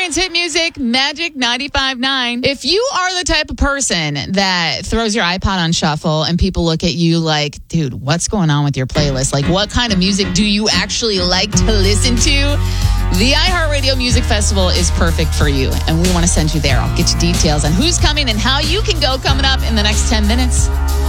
Giants hit music, Magic 95.9. If you are the type of person that throws your iPod on shuffle and people look at you like, dude, what's going on with your playlist? Like, what kind of music do you actually like to listen to? The iHeartRadio Music Festival is perfect for you, and we want to send you there. I'll get you details on who's coming and how you can go coming up in the next 10 minutes.